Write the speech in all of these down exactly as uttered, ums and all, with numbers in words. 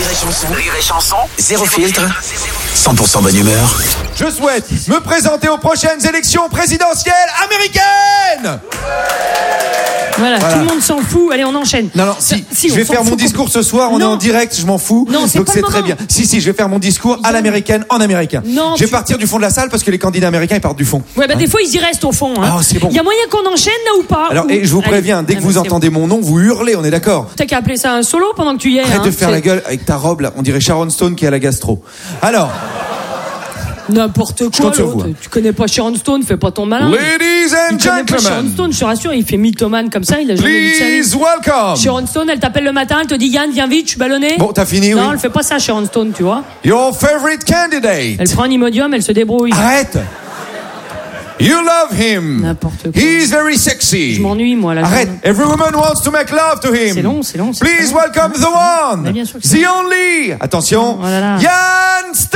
Rire et Chanson. Rire et Chanson. Zéro filtre. cent pour cent bonne humeur. Je souhaite me présenter aux prochaines élections présidentielles américaines. Voilà, voilà, tout le monde s'en fout. Allez, on enchaîne. Non, non, si, si je vais faire mon discours ce soir. On non. est en direct, je m'en fous. Non, c'est donc pas c'est le très moment. bien. Si, si, je vais faire mon discours à l'américaine, en américain. Non, je vais tu... partir du fond de la salle parce que les candidats américains ils partent du fond. Ouais, bah hein. des fois ils y restent au fond. Hein. Oh, c'est bon. Il y a moyen qu'on enchaîne là ou pas. Alors, ou... et je vous préviens, Allez. dès que ah, vous entendez bon. mon nom, vous hurlez, on est d'accord. T'as qu'à appeler ça un solo pendant que tu y es. Arrête hein. de faire c'est... la gueule avec ta robe là. On dirait Sharon Stone qui a la gastro. Alors. N'importe quoi, l'autre. Tu connais pas Sharon Stone, fais pas ton malin. Ladies and il gentlemen. Pas Sharon Stone, je te rassure, il fait mythomane comme ça, il a jamais vu ça. Please welcome. Sharon Stone, elle t'appelle le matin, elle te dit Yann, viens vite, je suis ballonné. Bon, t'as fini, non, oui. elle fait pas ça, Sharon Stone, tu vois. Your favorite candidate. Elle prend un Imodium, elle se débrouille. Arrête. You love him. N'importe quoi. He's very sexy. Je m'ennuie, moi, là. Arrête. Every woman wants to make love to him. C'est long, c'est long. C'est Please long. welcome the one. Mais bien sûr que the only. Attention. Oh là là. Yann Stoltz.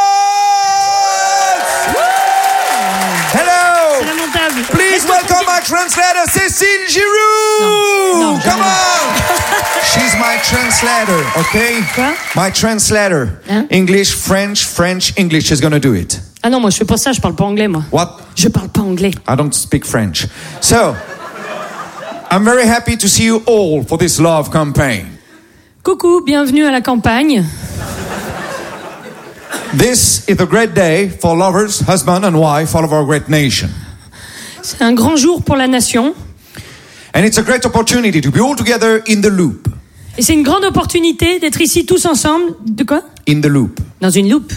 Hello. C'est lamentable. Please welcome my translator, Cécile Giroux. Non, non, Come on. She's my translator, okay? Quoi? My translator. Hein? English, French, French, English. She's gonna do it. Ah non, moi je fais pas ça, je parle pas anglais, moi. What? Je parle pas anglais. I don't speak French. So, I'm very happy to see you all for this love campaign. Coucou, bienvenue à la campagne. This is a great day for lovers, husband and wife, all of our great nation. C'est un grand jour pour la nation. And it's a great opportunity to be all together in the loop. Et c'est une grande opportunité d'être ici tous ensemble. De quoi? In the loop. Dans une loupe.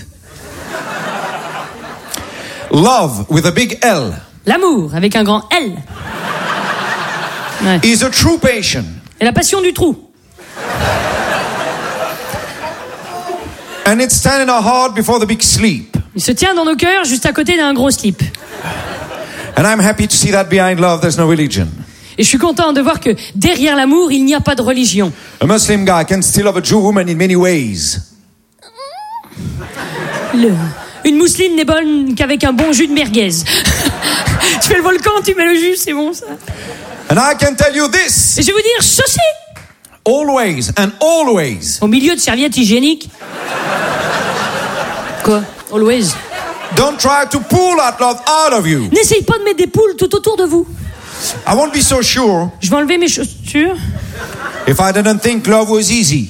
Love with a big L. L'amour avec un grand L. Ouais. Is a true passion. Et la passion du trou. And it's standing our heart before the big sleep. Il se tient dans nos cœurs juste à côté d'un gros slip. And I'm happy to see that behind love there's no religion. Et je suis content de voir que derrière l'amour, il n'y a pas de religion. A Muslim guy can still love a Jew woman in many ways. Le... Une mousseline n'est bonne qu'avec un bon jus de merguez. Tu fais le volcan, tu mets le jus, c'est bon ça. And I can tell you this. Et je vais vous dire ceci. Always and always. Au milieu de serviettes hygiéniques. Quoi? Always. Don't try to pull that love out of you. N'essaye pas de mettre des poules tout autour de vous. I won't be so sure. Je vais enlever mes chaussures. If I didn't think love was easy.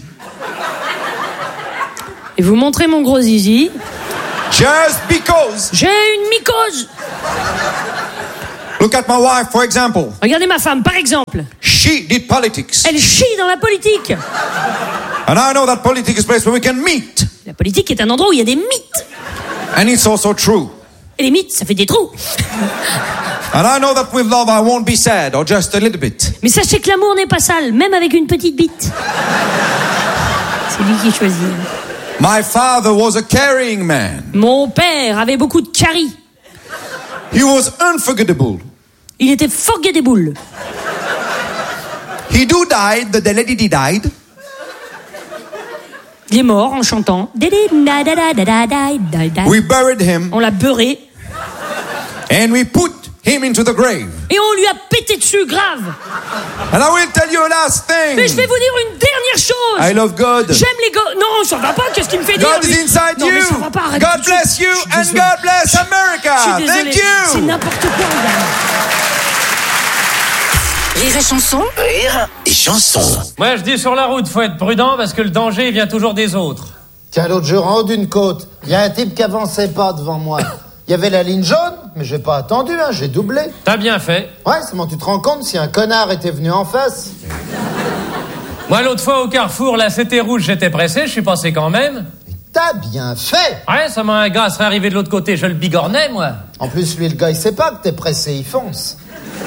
Et vous montrer mon gros zizi. Just because. J'ai une mycose. Look at my wife, for example. Regardez ma femme, par exemple. She did politics. Elle chie dans la politique. And I know that politics is a place where we can meet. La politique est un endroit où il y a des mythes. And it's also true. Et les mythes, ça fait des trous. And I know that with love I won't be sad, or just a little bit. Mais sachez que l'amour n'est pas sale, même avec une petite bite. C'est lui qui choisit. My father was a caring man. Mon père avait beaucoup de caries. He was unforgettable. Il était forgettable. He do died, the lady died. Il est mort en chantant. We buried him. On l'a beurré. And we put him into the grave. Et on lui a pété dessus grave. And I will tell you a last thing. Mais je vais vous dire une dernière chose. I love God. J'aime les gars. Non, ça va pas. Qu'est-ce qu'il me fait dire? God is inside non, you. Mais ça va pas. Arrête God tout de suite. bless you Je suis and désolé. God bless America. Je suis désolé. Thank you. C'est n'importe quoi, regarde. Rire et Chanson. Rire et Chanson. Moi, je dis sur la route, faut être prudent parce que le danger vient toujours des autres. Tiens, l'autre jour, en haut d'une côte, il y a un type qui avançait pas devant moi. Il y avait la ligne jaune, mais j'ai pas attendu, hein, j'ai doublé. T'as bien fait. Ouais, seulement tu te rends compte si un connard était venu en face. Moi, l'autre fois au Carrefour, là, c'était rouge, j'étais pressé, je suis passé quand même. T'as bien fait. Ouais, ça m'a un gars serait arrivé de l'autre côté, je le bigornais, moi. En plus, lui, le gars, il sait pas que t'es pressé, il fonce.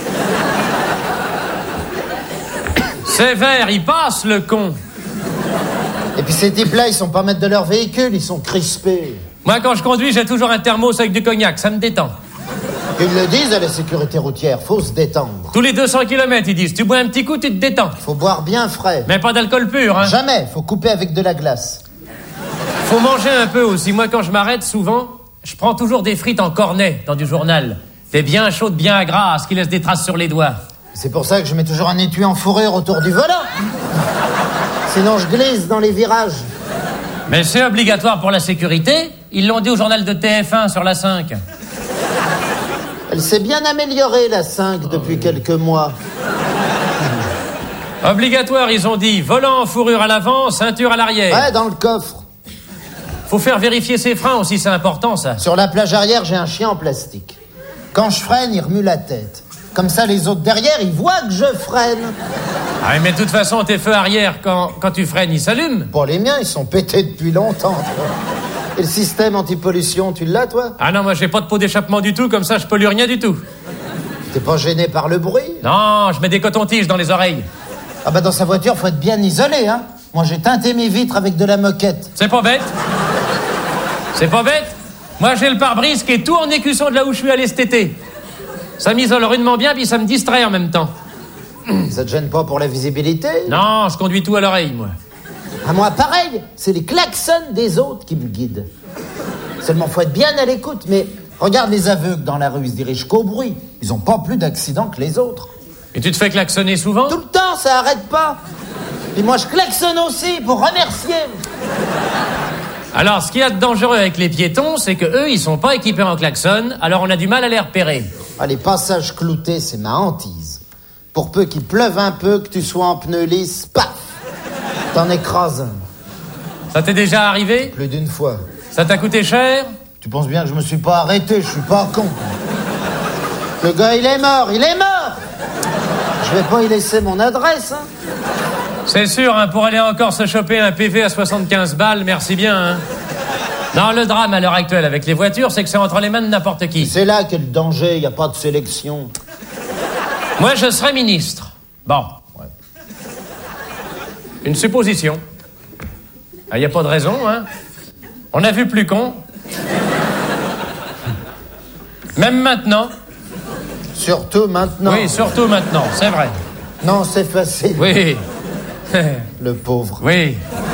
C'est vert, il passe, le con. Et puis ces types-là, ils sont pas maîtres de leur véhicule, ils sont crispés. Moi, quand je conduis, j'ai toujours un thermos avec du cognac, ça me détend. Ils le disent à la sécurité routière, faut se détendre. Tous les deux cents kilomètres, ils disent, tu bois un petit coup, tu te détends. Faut boire bien frais. Mais pas d'alcool pur, hein. Jamais, faut couper avec de la glace. Faut manger un peu aussi. Moi, quand je m'arrête, souvent, je prends toujours des frites en cornet dans du journal. Des bien chaudes, bien grasses, qui laissent des traces sur les doigts. C'est pour ça que je mets toujours un étui en fourrure autour du volant. Sinon, je glisse dans les virages. Mais c'est obligatoire pour la sécurité. Ils l'ont dit au journal de T F un sur la cinq. Elle s'est bien améliorée, la cinq, depuis quelques mois. Obligatoire, ils ont dit. Volant en fourrure à l'avant, ceinture à l'arrière. Ouais, dans le coffre. Faut faire vérifier ses freins aussi, c'est important, ça. Sur la plage arrière, j'ai un chien en plastique. Quand je freine, il remue la tête. Comme ça, les autres derrière, ils voient que je freine. Ah oui, mais de toute façon, tes feux arrière, quand, quand tu freines, ils s'allument. Bon, les miens, ils sont pétés depuis longtemps, toi. Et le système anti-pollution, tu l'as, toi? Ah non, moi, j'ai pas de pot d'échappement du tout, comme ça, je pollue rien du tout. T'es pas gêné par le bruit? Non, je mets des cotons-tiges dans les oreilles. Ah bah, dans sa voiture, faut être bien isolé, hein. Moi, j'ai teinté mes vitres avec de la moquette. C'est pas bête. C'est pas bête. Moi, j'ai le pare-brise qui est tout en écusson de là où je suis allé cet été. Ça m'isole rudement bien, puis ça me distrait en même temps. Ça te gêne pas pour la visibilité? Non, je conduis tout à l'oreille, moi. À moi, pareil, c'est les klaxons des autres qui me guident. Seulement, faut être bien à l'écoute, mais regarde les aveugles dans la rue, ils se dirigent qu'au bruit. Ils ont pas plus d'accidents que les autres. Et tu te fais klaxonner souvent? Tout le temps, ça arrête pas. Et moi, je klaxonne aussi pour remercier. Alors, ce qu'il y a de dangereux avec les piétons, c'est que eux, ils sont pas équipés en klaxon, alors on a du mal à les repérer. Ah, les passages cloutés, c'est ma hantise. Pour peu qu'il pleuve un peu, que tu sois en pneu lisse, paf, t'en écrases un. Ça t'est déjà arrivé? Plus d'une fois. Ça t'a coûté cher? Tu penses bien que je me suis pas arrêté, je suis pas con. Le gars, il est mort, il est mort. Je vais pas y laisser mon adresse, hein. C'est sûr, hein, pour aller encore se choper un P V à soixante-quinze balles, merci bien, hein. Non, le drame à l'heure actuelle avec les voitures, c'est que c'est entre les mains de n'importe qui. C'est là qu'est le danger, il n'y a pas de sélection. Moi, je serais ministre. Bon. Ouais. Une supposition. Il n'y a pas de raison, hein. On a vu plus con. Même maintenant. Surtout maintenant. Oui, surtout maintenant, c'est vrai. Non, c'est facile. Oui. Le pauvre. Oui.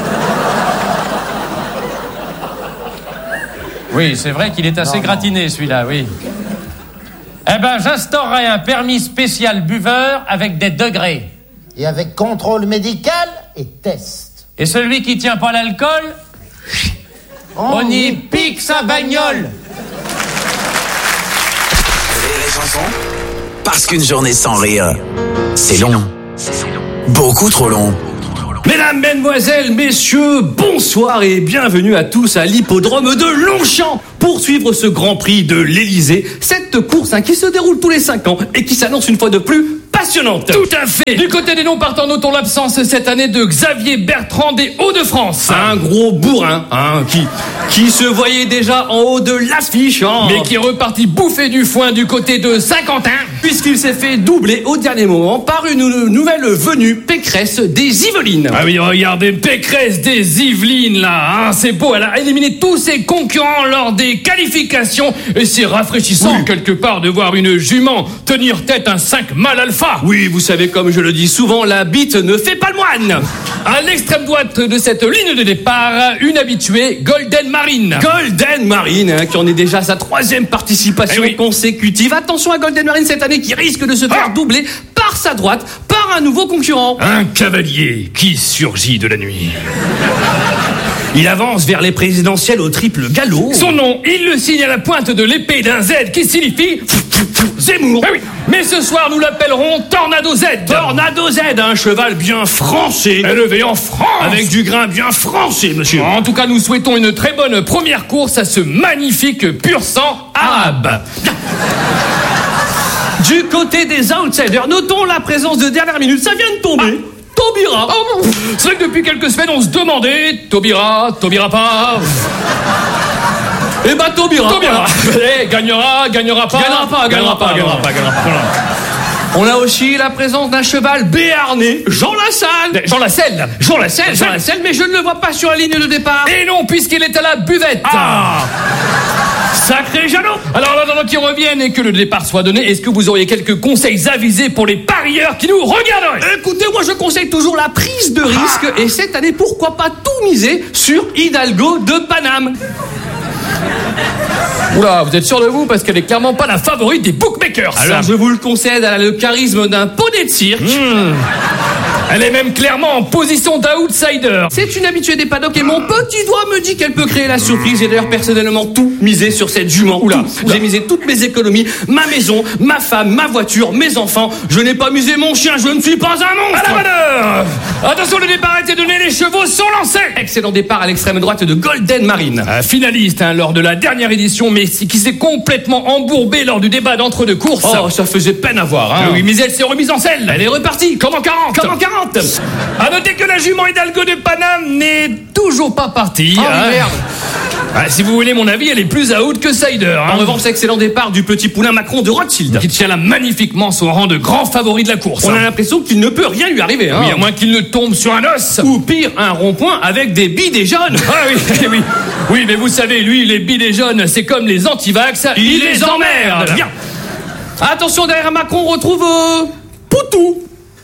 Oui, c'est vrai qu'il est assez Non, gratiné, celui-là, oui. Eh ben, j'instaurerai un permis spécial buveur avec des degrés. Et avec contrôle médical et test. Et celui qui tient pas l'alcool, Oh, on y oui. pique sa bagnole. Rire et chanson. Parce qu'une journée sans rire, c'est long. Beaucoup trop long. Mesdames, mesdemoiselles, messieurs, bonsoir et bienvenue à tous à l'hippodrome de Longchamp pour suivre ce Grand Prix de l'Élysée. Cette course hein, qui se déroule tous les cinq ans et qui s'annonce une fois de plus passionnante. Tout à fait. Du côté des noms partants, notons l'absence cette année de Xavier Bertrand des Hauts-de-France. Un gros bourrin hein, qui, qui se voyait déjà en haut de l'affiche. Hein, Mais qui est reparti bouffer du foin du côté de Saint-Quentin. Puisqu'il s'est fait doubler au dernier moment par une nouvelle venue, Pécresse des Yvelines. Ah oui, regardez Pécresse des Yvelines, là, hein, c'est beau, elle a éliminé tous ses concurrents lors des qualifications, et c'est rafraîchissant, Oui. quelque part, de voir une jument tenir tête à un cinq mâle alpha. Oui, vous savez, comme je le dis souvent, la bite ne fait pas le moine. À l'extrême droite de cette ligne de départ, une habituée, Golden Marine. Golden Marine, hein, qui en est déjà à sa troisième participation Eh oui. consécutive. Attention à Golden Marine cette année, qui risque de se faire Ah. doubler par sa droite, par un nouveau concurrent. Un cavalier qui surgit de la nuit. Il avance vers les présidentielles au triple galop. Son nom, il le signe à la pointe de l'épée d'un Z qui signifie Zemmour. Ah oui. Mais ce soir, nous l'appellerons Tornado Z. Tornado Z, un cheval bien français. Élevé en France. Avec du grain bien français, monsieur. En tout cas, nous souhaitons une très bonne première course à ce magnifique pur sang arabe. Du côté des outsiders, notons la présence de dernière minute. Ça vient de tomber. Taubira. Oh, bon. C'est vrai que depuis quelques semaines, on se demandait Taubira, Taubira pas. Eh ben, Taubira. Taubira. Voilà. Eh, gagnera, gagnera pas. Gagnera pas, gagnera pas, gagnera pas, gagnera pas. On a aussi la présence d'un cheval béarnais, Jean Lassalle. Jean Lassalle. Jean Lassalle. Jean Lassalle, mais je ne le vois pas sur la ligne de départ. Et non, puisqu'il est à la buvette. Ah, sacré Jeannot. Alors, en attendant qu'il revienne et que le départ soit donné, est-ce que vous auriez quelques conseils avisés pour les parieurs qui nous regarderaient? Écoutez, moi je conseille toujours la prise de risque et cette année, pourquoi pas tout miser sur Hidalgo de Paname. Oula, vous êtes sûr de vous? Parce qu'elle est clairement pas la favorite des bookmakers. Alors je vous le concède, elle a le charisme d'un poney de cirque. Elle est même clairement en position d'outsider. C'est une habituée des paddocks et mon petit doigt me dit qu'elle peut créer la surprise. J'ai d'ailleurs personnellement tout misé sur cette jument. Oula, oula. J'ai misé toutes mes économies, ma maison, ma femme, ma voiture, mes enfants. Je n'ai pas misé mon chien, je ne suis pas un monstre. À la bonne heure. Attention, le départ a été donné, les chevaux sont lancés. Excellent départ à l'extrême droite de Golden Marine. Un finaliste hein, lors de la dernière édition, mais qui s'est complètement embourbé lors du débat d'entre-deux courses. Oh, ça faisait peine à voir. Hein. Oui, mais elle s'est remise en selle. Elle est repartie. Comme en quarante. Comme en quarante. À noter que la jument Hidalgo de Paname n'est toujours pas partie. Oh hein. merde. Ah, si vous voulez mon avis, elle est plus out que Sider. Hein. En revanche, excellent départ du petit poulain Macron de Rothschild, qui tient là magnifiquement son rang de grand favori de la course. On hein. a l'impression qu'il ne peut rien lui arriver. Hein. Oui, à moins qu'il ne tombe sur un os. Ou pire, un rond-point avec des bidets jaunes. Ah oui, oui. Oui, mais vous savez, lui, les bidets jaunes, c'est comme les antivax. Il, il les emmerde. Bien. Attention, derrière Macron, on retrouve euh, Poutou.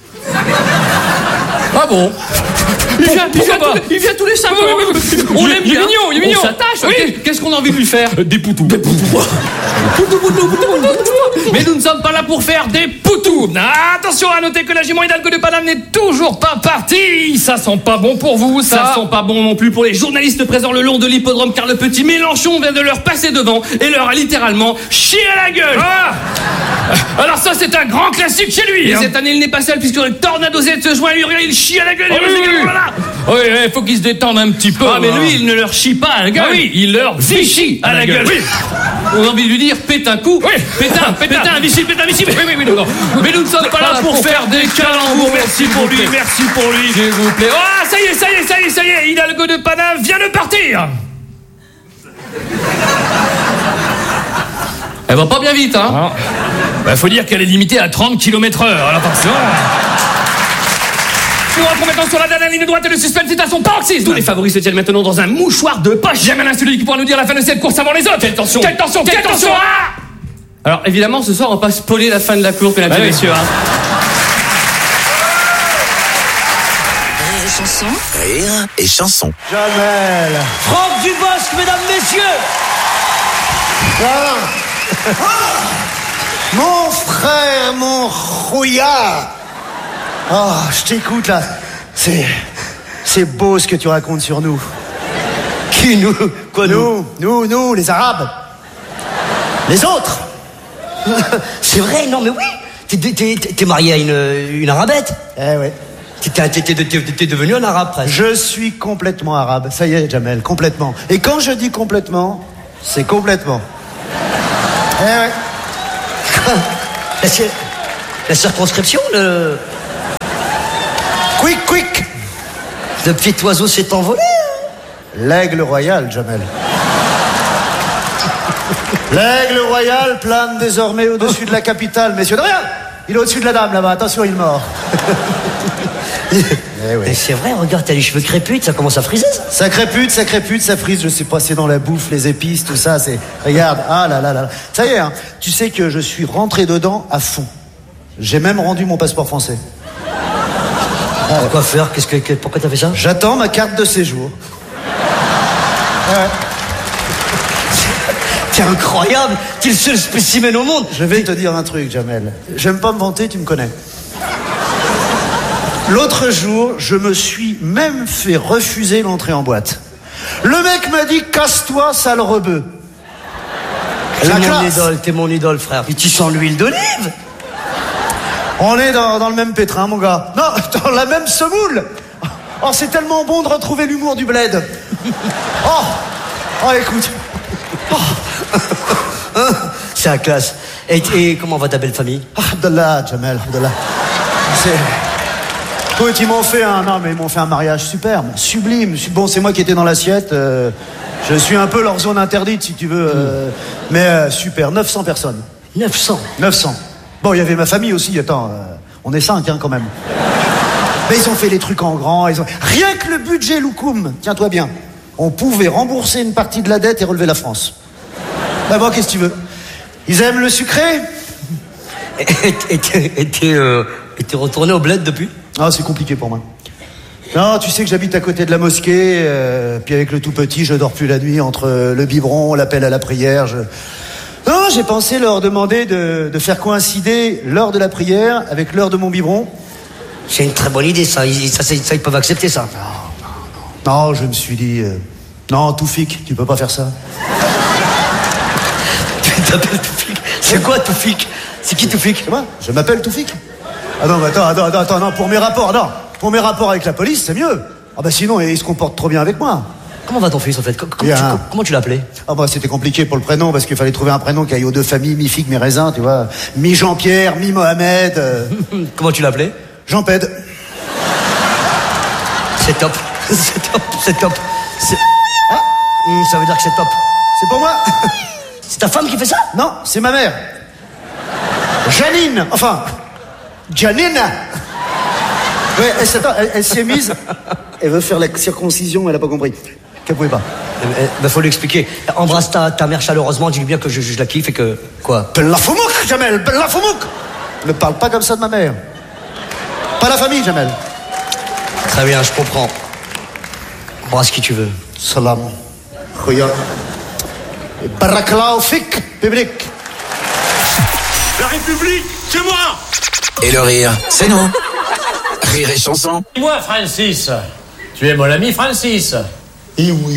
Ah bon? Il vient, il, vient tous, il vient tous les cinq ans. Oui, oui, oui. On l'aime bien. Il est mignon, il est mignon. On s'attache. Oui. Qu'est-ce qu'on a envie de lui faire? Des poutous. Des poutous. Poutou, poutou, poutou, poutou. Mais nous ne sommes pas là pour faire des poutous. Attention à noter que la jument Hidalgo de Paname n'est toujours pas partie. Ça sent pas bon pour vous, ça. Ça sent pas bon non plus pour les journalistes présents le long de l'hippodrome, car le petit Mélenchon vient de leur passer devant et leur a littéralement chié à la gueule. Ah. Alors ça, c'est un grand classique chez lui. Et hein. cette année, il n'est pas seul, puisque le Tornado Z se joint à lui, il chie à la gueule. Oh, oui, oui, oui. Voilà. Oui, il faut qu'il se détende un petit peu. Ah, mais lui, il ne leur chie pas à la gueule. Ah oui, il leur vichy à la gueule. Oui. On a envie de lui dire, pète un coup. Oui. Pétain, pétain, un vichy, pétain, vichy. Oui, oui, oui, non, non. Mais nous ne sommes pas là pour faire des calembours. Merci pour lui, merci pour lui. S'il vous plaît. Ah, ça y est, ça y est, ça y est, ça y est. Hidalgo de Paname vient de partir. Elle va pas bien vite, hein. Ah. Bah, faut dire qu'elle est limitée à trente kilomètres heure. Alors attention. Nous rentrons maintenant sur la dernière ligne droite et le suspense est à son paroxysme. Tous les favoris se tiennent maintenant dans un mouchoir de poche. Jamais l'un celui qui pourra nous dire la fin de cette course avant les autres. Quelle tension. Quelle tension. Quelle, Quelle tension. tension. Ah. Alors évidemment, ce soir, on va pas spoiler la fin de la course, mesdames et messieurs. Hein. Rire et chanson. Rire et chanson. Jamel. Franck Dubosc, mesdames, messieurs. Voilà. Mon frère, mon rouillard. Oh, je t'écoute là. C'est. C'est beau ce que tu racontes sur nous. Qui nous? Quoi nous? Nous, nous, nous, les Arabes. Les autres. C'est vrai, non mais oui. T'es, t'es, t'es marié à une, une arabette. Eh ouais. T'es, t'es, t'es, t'es devenu un arabe presque. Je suis complètement arabe. Ça y est, Jamel, complètement. Et quand je dis complètement, c'est complètement. Eh ouais. la, la circonscription, le... Quick, quick. Le petit oiseau s'est envolé. L'aigle royal, Jamel. L'aigle royal plane désormais au-dessus de la capitale. Messieurs, de rien. Il est au-dessus de la dame, là-bas. Attention, il mord. Eh oui. C'est vrai, regarde, t'as les cheveux créputes, ça commence à friser, ça. Ça crépute, ça crépute, ça frise, je sais pas, c'est dans la bouffe, les épices, tout ça, c'est... Regarde, ah là là là là. Ça y est, hein, tu sais que je suis rentré dedans à fond. J'ai même rendu mon passeport français. Ah, quoi faire? Qu'est-ce que, que, pourquoi t'as fait ça? J'attends ma carte de séjour. Ouais. T'es incroyable, t'es le seul spécimen au monde. Je vais te dire un truc, Jamel. J'aime pas me vanter, tu me connais. L'autre jour, je me suis même fait refuser l'entrée en boîte. Le mec m'a dit « Casse-toi, sale rebeu ». T'es mon idole, t'es mon idole, frère. Et tu sens l'huile d'olive. On est dans, dans le même pétrin, mon gars. Non, dans la même semoule. Oh, c'est tellement bon de retrouver l'humour du bled. Oh, oh, écoute. Oh. C'est la classe. Et, et comment va ta belle famille? Ah, Abdallah, Jamel, Abdallah. C'est... Écoute, ils m'ont fait un... Non, mais ils m'ont fait un mariage superbe, sublime. Bon, c'est moi qui étais dans l'assiette. Euh, je suis un peu leur zone interdite, si tu veux. Euh, mm. Mais euh, super, neuf cents personnes. neuf cents neuf cents. Bon, il y avait ma famille aussi, attends. Euh, on est cinq, hein, quand même. Mais ils ont fait les trucs en grand. Ils ont... Rien que le budget Loukoum, tiens-toi bien, on pouvait rembourser une partie de la dette et relever la France. Bah bon, qu'est-ce que tu veux? Ils aiment le sucré? Et t'es euh, retourné au bled depuis? Ah, c'est compliqué pour moi. Non, tu sais que j'habite à côté de la mosquée, euh, puis avec le tout petit, je dors plus la nuit entre le biberon, l'appel à la prière. Je... Non, j'ai pensé leur demander de, de faire coïncider l'heure de la prière avec l'heure de mon biberon. C'est une très bonne idée, ça. Ils, ça, ça, ça, ils peuvent accepter ça. Non, non, je me suis dit... euh, non, Toufik, tu peux pas faire ça. Tu t'appelles Toufik? C'est quoi Toufik? C'est qui Toufik? C'est moi, je m'appelle Toufik. Ah non, mais attends, attends, attends, attends, non, pour mes rapports, non. Pour mes rapports avec la police, c'est mieux. Ah bah sinon, il se comporte trop bien avec moi. Comment va ton fils, en fait? Comment, Bien. tu, comment tu l'appelais? Ah bah c'était compliqué pour le prénom, parce qu'il fallait trouver un prénom qui aille aux deux familles, mi-Fig, mi-Raisin, tu vois. Mi-Jean-Pierre, mi-Mohamed. Euh... Comment tu l'appelais? Jean-Pède. C'est top. C'est top, c'est top. C'est... Ah, hum, ça veut dire que c'est top. C'est pour moi. C'est ta femme qui fait ça? Non, c'est ma mère. Janine, enfin, Janine. Ouais, elle, s'attend, elle, elle s'y est mise. Elle veut faire la circoncision, elle a pas compris. Qu'elle pouvait pas. Il bah, faut lui expliquer. Embrasse ta, ta mère chaleureusement, dis-lui bien que je, je la kiffe et que... Quoi? Bella Foumouk, Jamel, Bella Foumouk. Ne parle pas comme ça de ma mère. Pas la famille, Jamel. Très bien, je comprends. Embrasse qui tu veux. Salam. Khoya. Barakallahu fik, public. La République, c'est moi. Et le rire, c'est nous. Rire et chanson. Moi, Francis. Tu es mon ami Francis. Eh oui.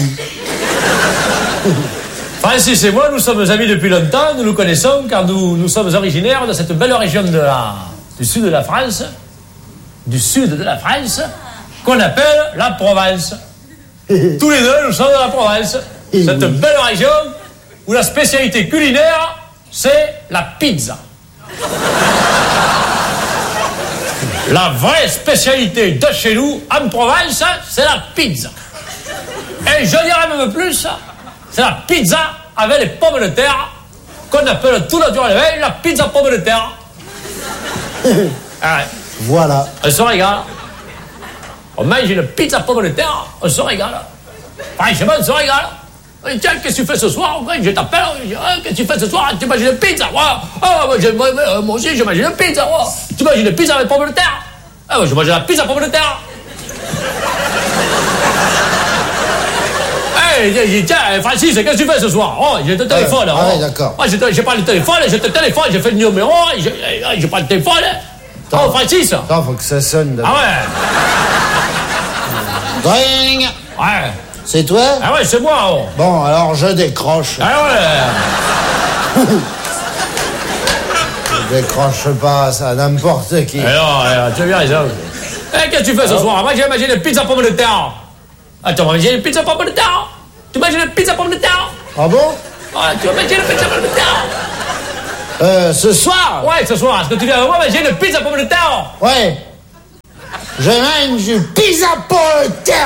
Francis et moi, nous sommes amis depuis longtemps. Nous nous connaissons car nous, nous sommes originaires de cette belle région de la, du sud de la France. Du sud de la France. Qu'on appelle la Provence. Tous les deux, nous sommes de la Provence. Eh Cette oui. belle région où la spécialité culinaire, c'est la pizza. La vraie spécialité de chez nous, en Provence, c'est la pizza. Et je dirais même plus, c'est la pizza avec les pommes de terre, qu'on appelle tout naturellement la pizza pommes de terre. Ah ouais. Voilà. On se régale. On mange une pizza pommes de terre, on se régale. Franchement, on se régale. Et tiens, qu'est-ce que tu fais ce soir? Je t'appelle, je dis, ah, qu'est-ce que tu fais ce soir? Tu manges une pizza? Ouais. Ah, moi, je, moi, moi aussi, je mange une pizza. Ouais. Tu manges une pizza avec pommes de terre? Ah, moi, je mange la pizza pommes de terre. Hey, je dis, tiens, Francis, qu'est-ce que tu fais ce soir? Oh, j'ai le téléphone. Ah, oh. ouais, d'accord. Moi, j'ai pas le téléphone, j'ai le téléphone, j'ai fait le numéro, j'ai pas le téléphone. Oh, Francis. Attends, faut que ça sonne. Ah ouais. Dring. Ouais. C'est toi? Ah ouais, c'est moi. Oh. Bon, alors je décroche. Ah ouais. Je décroche pas, ça, n'importe qui. Alors, alors, tu as bien raison. Eh, qu'est-ce que tu fais ce soir? Moi, j'ai mangé une pizza pomme de terre. Attends, moi, j'ai une pizza pomme de terre. Tu manges une pizza pomme de terre? Ah bon? Ouais, tu vas manger une pizza pomme de terre. Euh, ce soir? Ouais, ce soir, est-ce que tu viens avec moi manger une pizza pomme de terre? Ouais. Je mange une pizza pomme de terre.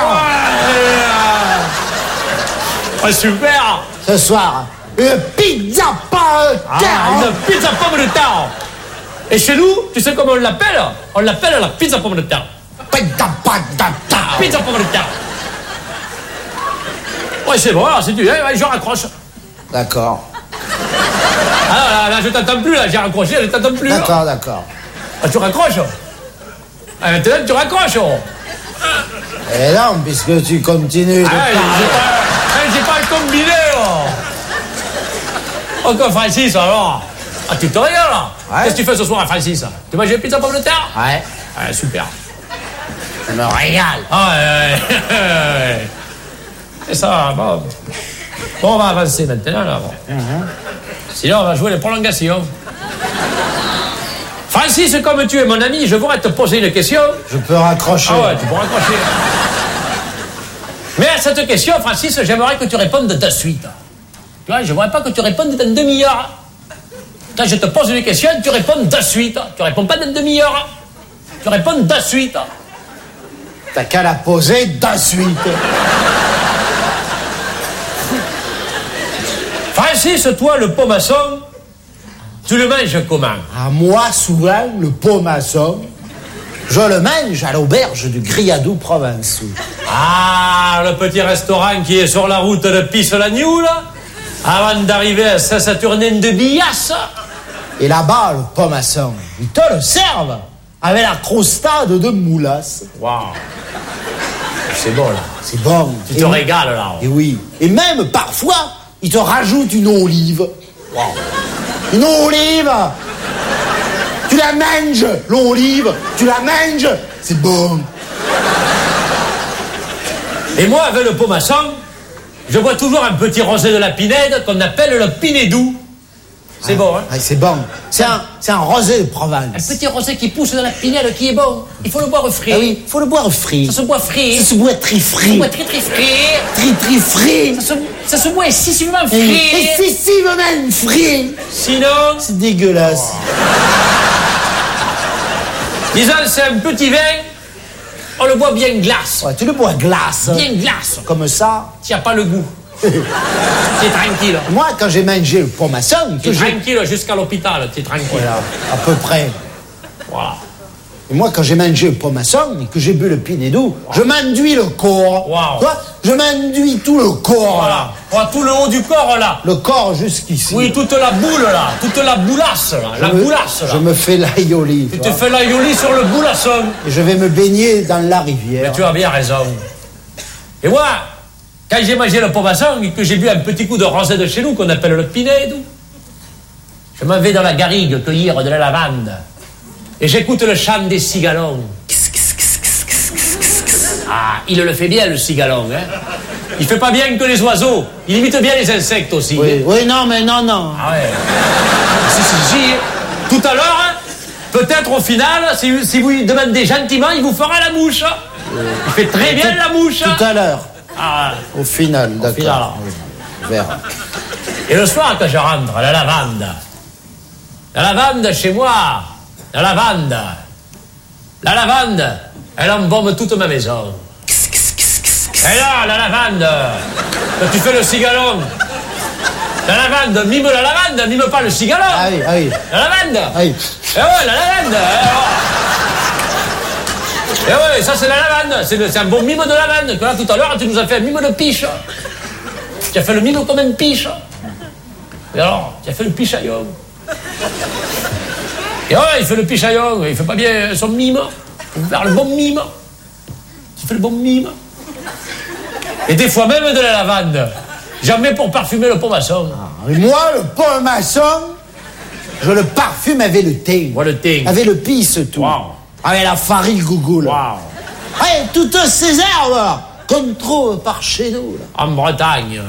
Ouais, ouais, super. Ce soir, une pizza pomme de terre. Ah, une pizza pomme de terre. Et chez nous, tu sais comment on l'appelle? On l'appelle la pizza pomme de terre. Pizza pomme de terre. Pizza pomme de terre. Ouais, c'est bon, alors si tu veux, ouais, je raccroche. D'accord. Ah, là, là, je t'entends plus, là, j'ai raccroché, je t'entends plus. là. D'accord, d'accord. Ah, tu raccroches? Ah, maintenant, tu raccroches. Et non, puisque tu continues de Ah, ouais, parler. j'ai pas, j'ai pas combiné, là. Encore Francis, alors. Ah, tu te régales, là. Ouais. Qu'est-ce que tu fais ce soir, Francis? Tu manges une pizza pomme de terre? Ouais. Ah, super. Je me régale. Ah, ouais, ouais, ouais. Et ça, bon. Bon, on va avancer maintenant, là. Bon. Sinon, on va jouer les prolongations. Francis, comme tu es mon ami, je voudrais te poser une question. Je peux raccrocher. Ah ouais, tu peux raccrocher. Mais à cette question, Francis, j'aimerais que tu répondes de suite. Tu vois, je ne voudrais pas que tu répondes dans une demi-heure. Quand je te pose une question, tu réponds de suite. Tu réponds pas dans une demi-heure. Tu réponds de suite. T'as qu'à la poser de suite. Francis, toi, le pomasson, tu le manges comment? À moi, souvent, le pomasson, je le mange à l'auberge du Griadou Provençaux. Ah, le petit restaurant qui est sur la route de Pisse-la-New, là, avant d'arriver à Saint-Saturnin de Billasse. Et là-bas, le pomasson, ils te le servent avec la crostade de moulasse. Waouh. C'est bon, là. C'est bon. Tu te Et régales, là. Et oui. Et même, parfois, ils te rajoutent une olive. Waouh. Une olive. Tu la manges, l'olive, tu la manges, c'est bon. Et moi, avec le pomasson, je bois toujours un petit rosé de la Pinède qu'on appelle le Pinédou. C'est bon, hein? Ah, c'est bon. C'est un, c'est un rosé de Provence. Un petit rosé qui pousse dans la Pinède qui est bon. Il faut le boire frais. Ah oui, il faut le boire frais. Ça se boit frais. Ça se boit très frais. Ça se boit très très frais. Très très frais. Ça se, ça se boit excessivement frais. Excessivement frais. Sinon, c'est dégueulasse. Disons, c'est un petit vin, on le boit bien glace. Ouais, tu le bois glace. Bien glace. Comme ça. Tu n'as pas le goût. T'es tranquille. Moi, quand j'ai mangé le pomasson... T'es tranquille jusqu'à l'hôpital, t'es tranquille. Voilà, à peu près. Voilà. Et moi, quand j'ai mangé le pomasson et que j'ai bu le Pinédou, wow. je m'enduis le corps. Wow. Toi, je m'enduis tout le corps. Voilà. Voilà, tout le haut du corps, là. Le corps jusqu'ici. Oui, toute la boule, là. Toute la boulasse, là. Je la me, boulasse, là. Je me fais l'aïoli. Tu te fais l'aïoli sur le boulasson. Et je vais me baigner dans la rivière. Mais tu as bien raison. Et moi, quand j'ai mangé le pomasson et que j'ai bu un petit coup de rosé de chez nous qu'on appelle le Pinédou, je m'en vais dans la garrigue cueillir de la lavande. Et j'écoute le chant des cigalons. Ah, il le fait bien, le cigalon, hein. Il fait pas bien que les oiseaux. Il imite bien les insectes aussi. Oui, oui, non, mais non, non. Ah ouais. Si, si, si. Tout à l'heure, hein, peut-être au final, si, si vous lui demandez gentiment, il vous fera la mouche. Il fait très bien la mouche. Tout à l'heure. Ah, au final, d'accord. Final. On verra. Et le soir, quand je rentre, la lavande. La lavande, chez moi. La lavande. La lavande, elle embaume toute ma maison. Et là, la lavande, quand tu fais le cigalon, la lavande, mime la lavande, mime pas le cigalon. Ah oui, ah oui. La lavande. Ah oui. Et ouais, la lavande. Et ouais, ça c'est la lavande. C'est, le, c'est un bon mime de lavande. Que là, tout à l'heure, tu nous as fait un mime de piche. Tu as fait le mime comme une piche. Et alors, tu as fait le pichaillon. Et ouais, il fait le pichaillon, il fait pas bien son mime. Il faut faire le bon mime. Tu fais le bon mime. Et des fois même de la lavande. Jamais pour parfumer le pomasson. Ah, et moi, le pomasson, je le parfume avec le thym. Ouais, le thym. Avec le pisse tout. Wow. Avec la farine gougoule. Waouh. Hey, toutes ces herbes, là, qu'on trouve par chez nous. Là. En Bretagne.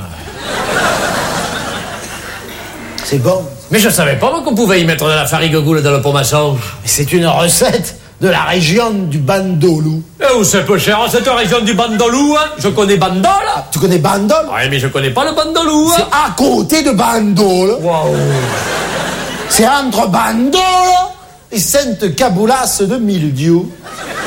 C'est bon. Mais je savais pas moi, qu'on pouvait y mettre de la farine gougoule dans le pomasson. C'est une recette de la région du Bandolou. Et où c'est peu cher, cette région du Bandolou, hein? Je connais Bandol. Ah, tu connais Bandol? Oui, mais je connais pas le Bandolou. C'est à côté de Bandol. Waouh. C'est entre Bandol et Sainte-Caboulasse de Mildiou.